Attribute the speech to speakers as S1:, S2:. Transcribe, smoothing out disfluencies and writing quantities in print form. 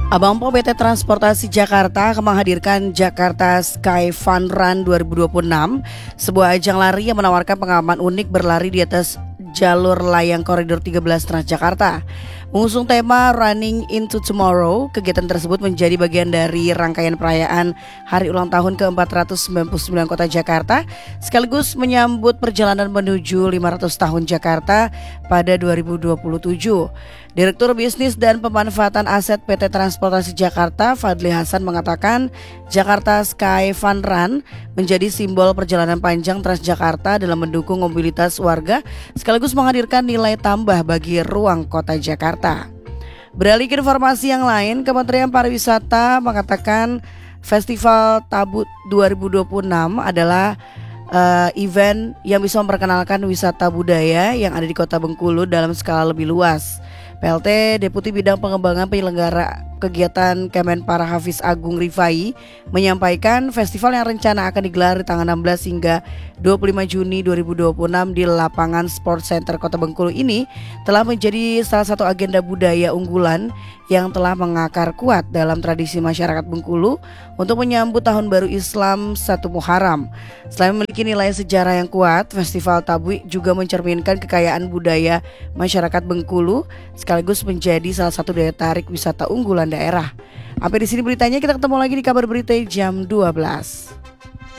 S1: Abang Po PT Transportasi Jakarta akan menghadirkan Jakarta Sky Fun Run 2026, sebuah ajang lari yang menawarkan pengalaman unik berlari di atas jalur layang koridor 13 Transjakarta. Mengusung tema Running into Tomorrow, kegiatan tersebut menjadi bagian dari rangkaian perayaan Hari Ulang Tahun ke-499 Kota Jakarta, sekaligus menyambut perjalanan menuju 500 tahun Jakarta pada 2027. Direktur Bisnis dan Pemanfaatan Aset PT Transportasi Jakarta, Fadli Hasan, mengatakan Jakarta Sky Fun Run menjadi simbol perjalanan panjang Transjakarta dalam mendukung mobilitas warga sekaligus menghadirkan nilai tambah bagi ruang kota Jakarta. Beralih ke informasi yang lain, Kementerian Pariwisata mengatakan Festival Tabu 2026 adalah event yang bisa memperkenalkan wisata budaya yang ada di Kota Bengkulu dalam skala lebih luas. PLT Deputi Bidang Pengembangan Penyelenggara Kegiatan Kemenpar Hafiz Agung Rifai menyampaikan festival yang rencana akan digelar di tanggal 16 hingga 25 Juni 2026 di lapangan Sport Center Kota Bengkulu ini telah menjadi salah satu agenda budaya unggulan yang telah mengakar kuat dalam tradisi masyarakat Bengkulu untuk menyambut Tahun Baru Islam 1 Muharram. Selain memiliki nilai sejarah yang kuat, Festival Tabuik juga mencerminkan kekayaan budaya masyarakat Bengkulu sekaligus menjadi salah satu daya tarik wisata unggulan daerah. Sampai di sini beritanya, kita ketemu lagi di kabar berita jam 12.